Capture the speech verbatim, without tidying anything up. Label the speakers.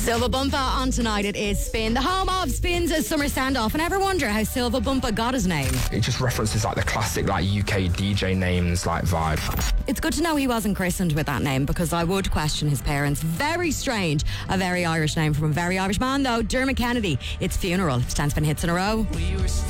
Speaker 1: Silva Bumpa on tonight. It is Spin, the home of Spin's summer standoff. And ever wonder how Silva Bumpa got his name?
Speaker 2: It just references like the classic like U K D J names like vibe.
Speaker 1: It's good to know he wasn't christened with that name, because I would question his parents. Very strange. A very Irish name from a very Irish man though. Dermot Kennedy. It's Funeral. It's ten Spin hits in a row. We were